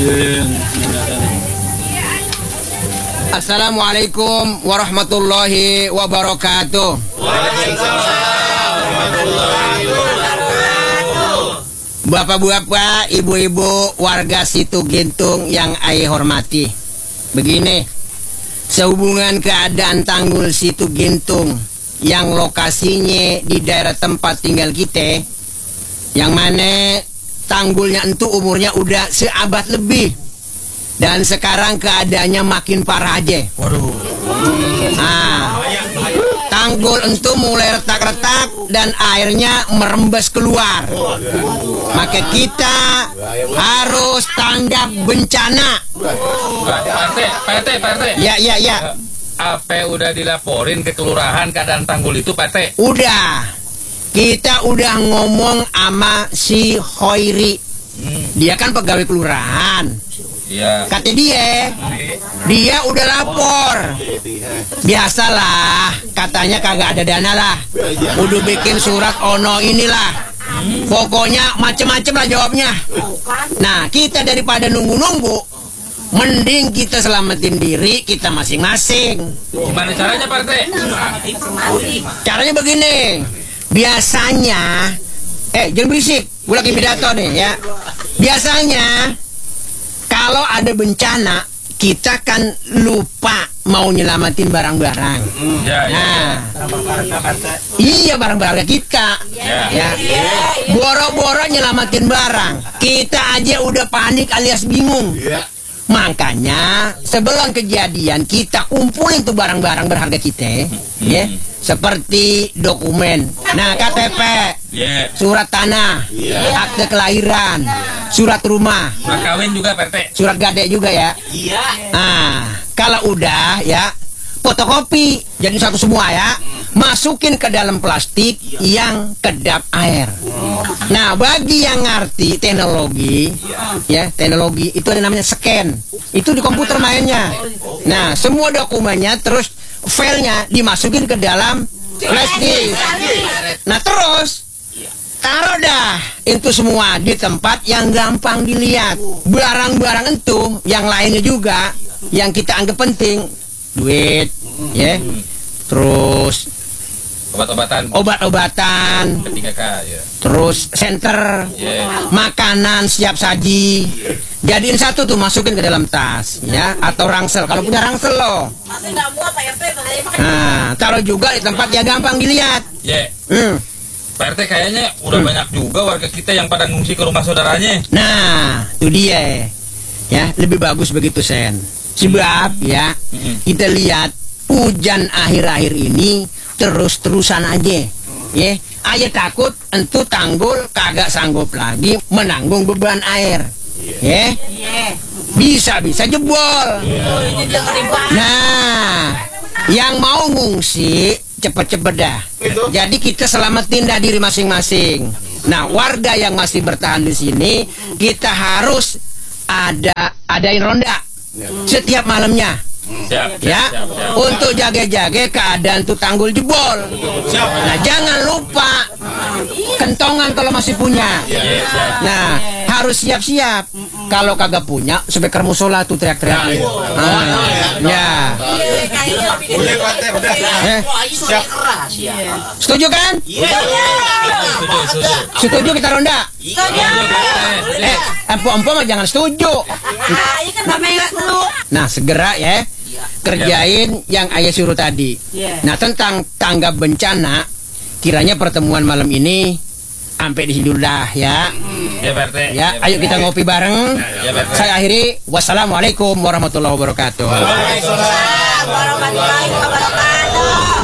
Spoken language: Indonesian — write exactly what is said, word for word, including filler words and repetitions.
Assalamualaikum warahmatullahi wabarakatuh. Bapak-bapak, ibu-ibu, warga Situ Gintung yang saya hormati. Begini, sehubungan keadaan tanggul Situ Gintung yang lokasinya di daerah tempat tinggal kita, yang mana tanggulnya itu umurnya udah seabad lebih. Dan sekarang keadaannya makin parah aja. Waduh. Nah, tanggul itu mulai retak-retak dan airnya merembes keluar. Maka kita harus tanggap bencana. Pak R T, Pak R T, Pak R T. Ya, ya, ya. Apa udah dilaporin ke kelurahan keadaan tanggul itu, Pak R T? Udah. Kita udah ngomong sama si Hoiri. Dia kan pegawai kelurahan. Iya. Kata dia, dia udah lapor. Biasalah, katanya kagak ada dana lah. Udah bikin surat ono inilah. Pokoknya macem-macem lah jawabnya. Nah, kita daripada nunggu-nunggu, mending kita selamatin diri kita masing-masing. Gimana caranya, Pak R T? Caranya begini. Biasanya, eh jangan berisik, gue lagi pidato nih ya. Biasanya kalau ada bencana, kita kan lupa mau nyelamatin barang-barang. Ya, ya. Nah, iya barang-barang kita. Ya. Ya. Boro-boro nyelamatin barang, kita aja udah panik alias bingung. Makanya sebelum kejadian kita kumpulin tuh barang-barang berharga kita, ya. Seperti dokumen, nah K T P, Yeah. surat tanah, yeah. akte kelahiran, surat rumah, Surat kawin juga, Pak R T. surat gade juga ya. Iya. Nah, kalau udah ya, fotokopi jadi satu semua ya, masukin ke dalam plastik yang kedap air. Nah, bagi yang ngerti teknologi, ya teknologi itu ada namanya scan, itu di komputer mainnya. Nah, semua dokumennya terus filenya dimasukin ke dalam plastik. Nah terus taruh dah itu semua di tempat yang gampang dilihat. Barang-barang itu yang lainnya juga yang kita anggap penting, duit, ya, terus Obat-obatan. obat-obatan, tiga K, ya. terus senter, Yeah. makanan siap saji. Jadiin satu tuh masukin ke dalam tas, ya, atau rangsel. Kalau punya rangsel loh. Masih nggak muat Pak R T. Nah, taruh juga di tempat yang gampang dilihat. Ya. Hmm. Pak R T kayaknya udah banyak juga warga kita yang pada ngungsi ke rumah saudaranya. Nah, itu dia. Ya, lebih bagus begitu, Sen. Sebab ya, kita lihat hujan akhir-akhir ini terus-terusan aja. Ya, aja takut entu tanggul kagak sanggup lagi menanggung beban air. Ya, bisa-bisa jebol. Nah, yang mau ngungsi cepet-cepet dah. Jadi kita selamatin dah diri masing-masing. Nah, warga yang masih bertahan di sini, kita harus ada adain ronda setiap malamnya. Siap, siap, Ya, siap, siap. untuk jaga-jaga keadaan tuh tanggul jebol. Nah, jangan lupa kentongan kalau masih punya. Nah, harus siap-siap. Kalau kagak punya, sebaiknya musola tuh teriak-teriak. Ah, ya. Eh, setuju kan? Setuju, setuju. Setuju kita ronda? Eh, empo-empo mah jangan setuju. Nah, segera ya kerjain yang ayah suruh tadi. Nah, tentang tanggap bencana, kiranya pertemuan malam ini sampai di sini dulu dah ya. Ya, Pak R T. Ya, ayo kita ngopi bareng. Ya, Pak R T. Saya akhiri. Wassalamualaikum warahmatullahi wabarakatuh. Waalaikumsalam warahmatullahi wabarakatuh.